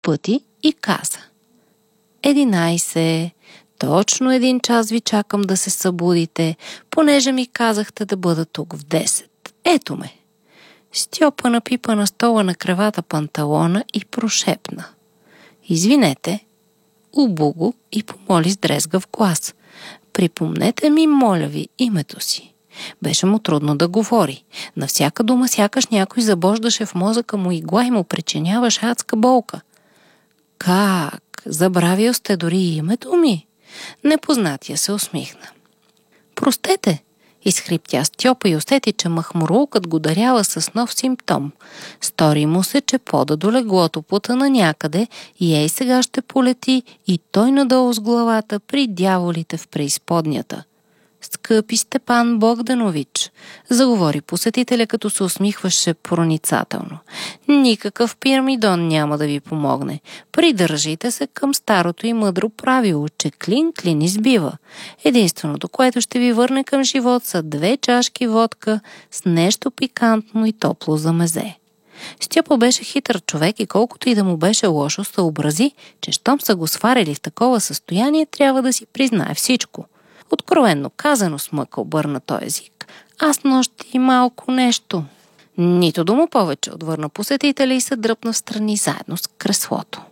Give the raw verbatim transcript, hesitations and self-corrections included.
пъти и каза: единайсет, точно един час ви чакам да се събудите, понеже ми казахте да бъда тук в десет. Ето ме. Стьопа напипа на стола на кревата панталона и прошепна: извинете. Обу го и помоли с дрезгав глас: припомнете ми, моля ви, името си. Беше му трудно да говори. На всяка дума сякаш някой забождаше в мозъка му игла и му причиняваше адска болка. Как? Забравил сте дори името ми? Непознатия се усмихна. Простете, изхриптя Стьопа и усети, че махмурлукът го дарява с нов симптом. Стори му се, че пода до леглото потъна някъде и ей сега ще полети и той надолу с главата при дяволите в преизподнята. Скъпи Степан Богданович, заговори посетителя, като се усмихваше проницателно. Никакъв пирамидон няма да ви помогне. Придържите се към старото и мъдро правило, че клин клин избива. Единственото, което ще ви върне към живот, са две чашки водка с нещо пикантно и топло за мезе. Стьопа беше хитър човек и колкото и да му беше лошо, съобрази, че щом са го сварили в такова състояние, трябва да си признае всичко. Откровенно казано, с мъка обърна той език. Аз нощи малко нещо. Нито дума повече, отвърна посетителя и се дръпна в страни заедно с креслото.